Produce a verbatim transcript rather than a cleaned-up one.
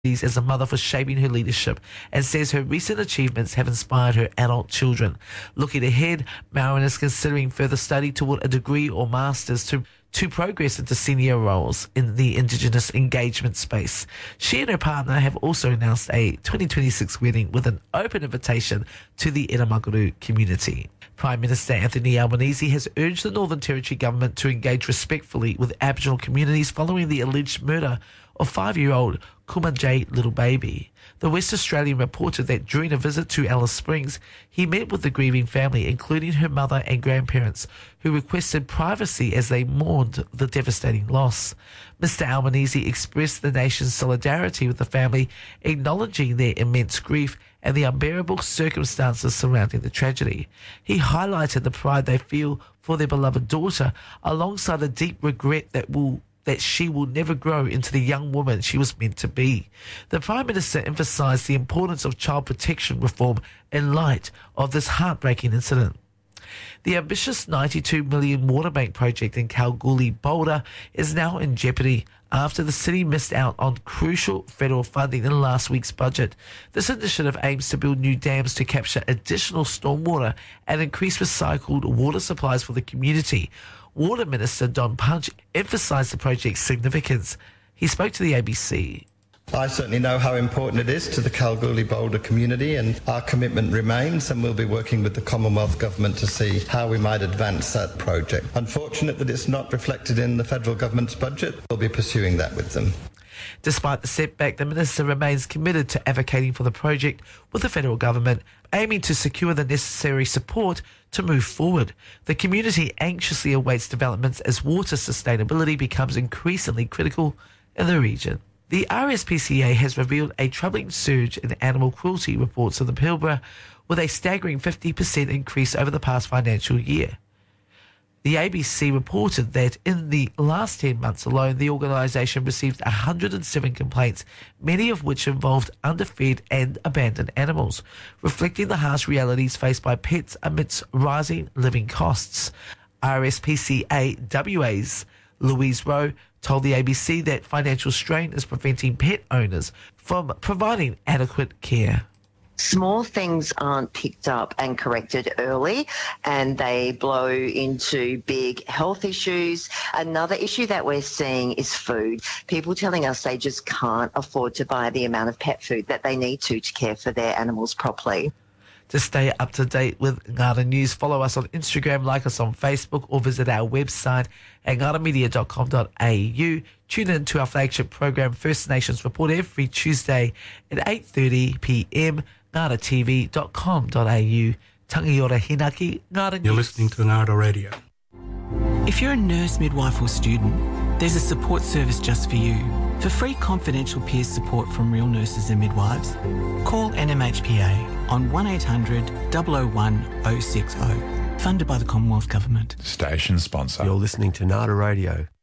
as a mother for shaping her leadership and says her recent achievements have inspired her adult children. Looking ahead, Marin is considering further study toward a degree or master's to to progress into senior roles in the Indigenous engagement space. She and her partner have also announced a twenty twenty-six wedding with an open invitation to the Iramaguru community. Prime Minister Anthony Albanese has urged the Northern Territory government to engage respectfully with Aboriginal communities following the alleged murder of five-year-old Kumanjay Little Baby. The West Australian reported that during a visit to Alice Springs, he met with the grieving family, including her mother and grandparents, who requested privacy as they mourned the devastating loss. Mister Albanese expressed the nation's solidarity with the family, acknowledging their immense grief and the unbearable circumstances surrounding the tragedy. He highlighted the pride they feel for their beloved daughter, alongside the deep regret that will that she will never grow into the young woman she was meant to be. The Prime Minister emphasised the importance of child protection reform in light of this heartbreaking incident. The ambitious ninety-two million water bank project in Kalgoorlie, Boulder, is now in jeopardy after the city missed out on crucial federal funding in last week's budget. This initiative aims to build new dams to capture additional stormwater and increase recycled water supplies for the community. Water Minister Don Punch emphasised the project's significance. He spoke to the A B C. I certainly know how important it is to the Kalgoorlie Boulder community, and our commitment remains, and we'll be working with the Commonwealth Government to see how we might advance that project. Unfortunate that it's not reflected in the federal government's budget. We'll be pursuing that with them. Despite the setback, the Minister remains committed to advocating for the project with the federal government, aiming to secure the necessary support to move forward. The community anxiously awaits developments as water sustainability becomes increasingly critical in the region. The R S P C A has revealed a troubling surge in animal cruelty reports in the Pilbara, with a staggering fifty percent increase over the past financial year. The A B C reported that in the last ten months alone, the organisation received one hundred seven complaints, many of which involved underfed and abandoned animals, reflecting the harsh realities faced by pets amidst rising living costs. R S P C A W A's Louise Rowe told the A B C that financial strain is preventing pet owners from providing adequate care. Small things aren't picked up and corrected early, and they blow into big health issues. Another issue that we're seeing is food. People telling us they just can't afford to buy the amount of pet food that they need to to care for their animals properly. To stay up to date with Ngāra News, follow us on Instagram, like us on Facebook, or visit our website at ngara media dot com dot a u. Tune in to our flagship program, First Nations Report, every Tuesday at eight thirty p m, ngara t v dot com dot a u. Tangi ora hinaki, Ngāra News. You're listening to Ngāra Radio. If you're a nurse, midwife or student, there's a support service just for you. For free confidential peer support from real nurses and midwives, call N M H P A on one eight hundred, double oh one, oh six oh. Funded by the Commonwealth Government. Station sponsor. You're listening to Ngāra Radio.